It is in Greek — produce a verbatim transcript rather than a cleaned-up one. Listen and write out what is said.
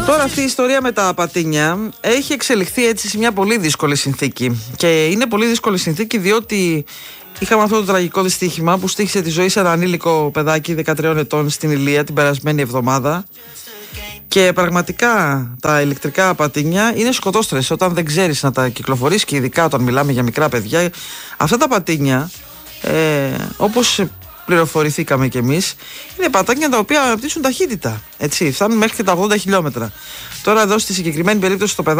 Τώρα αυτή η ιστορία με τα πατίνια έχει εξελιχθεί έτσι σε μια πολύ δύσκολη συνθήκη. Και είναι πολύ δύσκολη συνθήκη διότι είχαμε αυτό το τραγικό δυστύχημα που στοίχησε τη ζωή σε ένα ανήλικο παιδάκι δεκατρών ετών στην Ηλία την περασμένη εβδομάδα. Και πραγματικά τα ηλεκτρικά πατίνια είναι σκοτώστρες όταν δεν ξέρεις να τα κυκλοφορείς, και ειδικά όταν μιλάμε για μικρά παιδιά. Αυτά τα πατίνια, ε, όπως πληροφορηθήκαμε κι εμείς, είναι πατίνια τα οποία αναπτύσσουν ταχύτητα. Έτσι, φτάνουν μέχρι και τα ογδόντα χιλιόμετρα. Τώρα εδώ στη συγκεκριμένη περίπτωση το παιδάκι